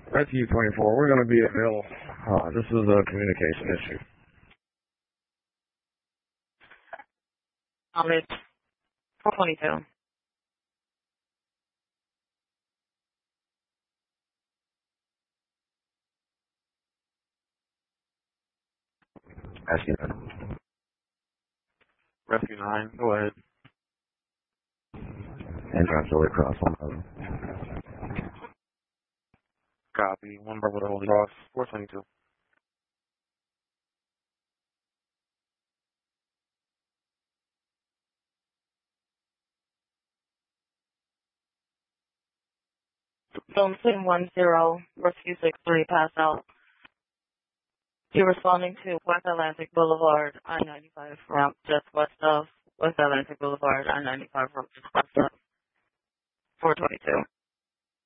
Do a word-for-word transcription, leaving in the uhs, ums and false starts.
Rescue twenty-four, we're going to be at Hill. Uh, this is a communication issue. Um, it's four twenty-two. Rescue nine. Rescue nine, go ahead. Ambulance Holy Cross, one thousand. Copy. One Bravo to Holy Cross, four twenty-two. Zone Team one zero, Rescue six three, pass out. You're responding to West Atlantic Boulevard, I ninety-five, route just west of West Atlantic Boulevard, I ninety-five, route just west of four twenty-two.